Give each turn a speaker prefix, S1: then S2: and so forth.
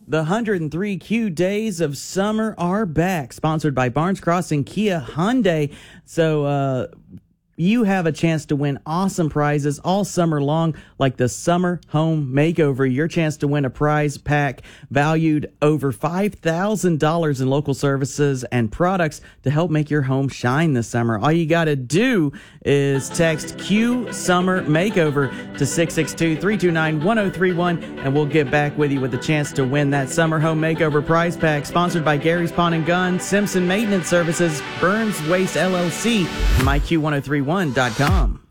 S1: The 103 Q days of summer are back, sponsored by Barnes Crossing Kia Hyundai. So, you have a chance to win awesome prizes all summer long, like the Summer Home Makeover. Your chance to win a prize pack valued over $5,000 in local services and products to help make your home shine this summer. All you got to do is text Q Summer Makeover to 662-329-1031, and we'll get back with you with a chance to win that Summer Home Makeover prize pack, sponsored by Gary's Pawn and Gun, Simpson Maintenance Services, Burns Waste LLC, and MyQ1031.com.